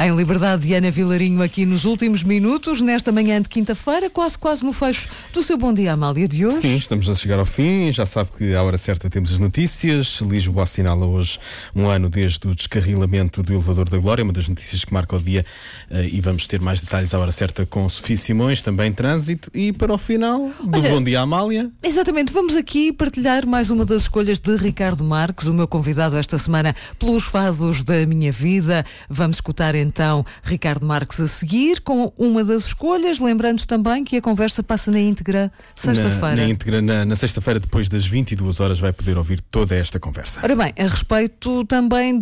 Em Liberdade, Diana Vilarinho aqui nos últimos minutos, nesta manhã de quinta-feira, quase no fecho do seu Bom Dia Amália de hoje. Sim, estamos a chegar ao fim. Já sabe que à hora certa temos as notícias. Lisboa assinala hoje um ano desde o descarrilamento do elevador da Glória, uma das notícias que marca o dia, e vamos ter mais detalhes à hora certa com Sofia Simões, também trânsito, e para o final do Bom Dia Amália. Exatamente, vamos aqui partilhar mais uma das escolhas de Ricardo Marques, o meu convidado esta semana pelos fados da minha vida. Vamos escutar então Ricardo Marques a seguir com uma das escolhas, lembrando também que a conversa passa na íntegra sexta-feira. Na íntegra, na sexta-feira, depois das 22 horas, vai poder ouvir toda esta conversa. Ora bem, a respeito também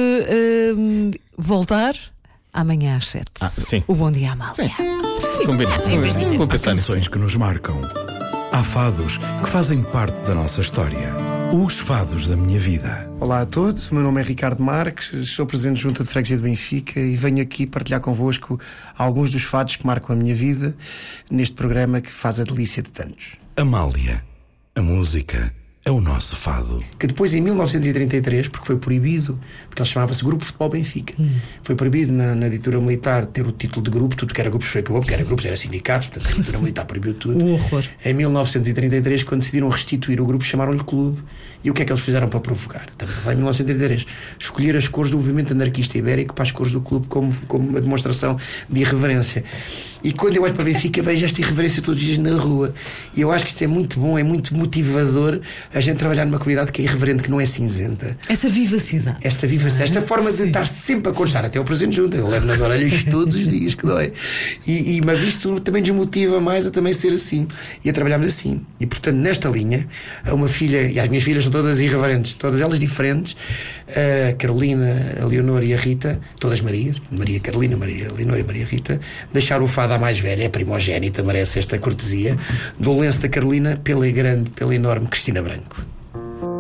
de voltar amanhã às 7. Sim. O Bom Dia Amália. Sim. Combinado. Vou pensar nisso. Canções que nos marcam. Há fados que fazem parte da nossa história. Os fados da minha vida. Olá a todos, o meu nome é Ricardo Marques, sou presidente de Junta de Freguesia de Benfica e venho aqui partilhar convosco alguns dos fados que marcam a minha vida neste programa que faz a delícia de tantos. Amália, a música é o nosso fado. Que depois, em 1933, porque foi proibido, porque ele chamava-se Grupo Futebol Benfica, foi proibido na ditadura militar ter o título de grupo, tudo que era grupos foi acabou, porque era grupos, era sindicatos, portanto a ditadura militar proibiu tudo. Um horror. Em 1933, quando decidiram restituir o grupo, chamaram-lhe clube. E o que é que eles fizeram para provocar? Estamos a falar em 1933. Escolher as cores do movimento anarquista ibérico para as cores do clube como uma demonstração de irreverência. E quando eu olho para Benfica, vejo esta irreverência todos os dias na rua. E eu acho que isto é muito bom, é muito motivador a gente trabalhar numa comunidade que é irreverente, que não é cinzenta. Essa vivacidade. Esta vivacidade, esta forma de estar sempre a constar, até o presente junto. Eu levo nas orelhas todos os dias, que dói. Mas isto também desmotiva mais a também ser assim. E a trabalharmos assim. E portanto, nesta linha, há uma filha, e as minhas filhas são todas irreverentes, todas elas diferentes. A Carolina, a Leonor e a Rita, todas Marias, Maria Carolina, Maria Leonor e Maria Rita, deixar o fado à mais velha, é primogénita, merece esta cortesia, do lenço da Carolina pela grande, pela enorme Cristina Branco.